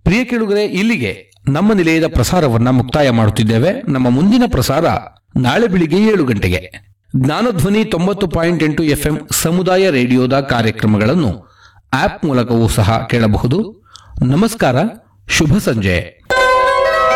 ಪ್ರಿಯ ಕೇಳುಗರೆ, ಇಲ್ಲಿಗೆ ನಮ್ಮ ನಿಲಯದ ಪ್ರಸಾರವನ್ನ ಮುಕ್ತಾಯ ಮಾಡುತ್ತಿದ್ದೇವೆ. ನಮ್ಮ ಮುಂದಿನ ಪ್ರಸಾರ ನಾಳೆ ಬೆಳಿಗ್ಗೆ 7 ಗಂಟೆಗೆ. ಜ್ಞಾನಧ್ವನಿ 90.8 FM ಸಮುದಾಯ ರೇಡಿಯೋದ ಕಾರ್ಯಕ್ರಮಗಳನ್ನು ಆಪ್ ಮೂಲಕವೂ ಸಹ ಕೇಳಬಹುದು. ನಮಸ್ಕಾರ, ಶುಭ ಸಂಜೆ.